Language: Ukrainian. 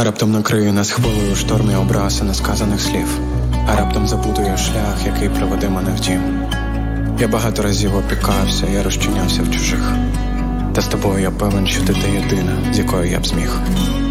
А раптом накриє нас хвилею шторм і образ і несказаних слів. А раптом забуду я шлях, який приведе мене в дім. Я багато разів опікався, я розчинявся в чужих. Та з тобою я певен, що ти та єдина, з якою я б зміг.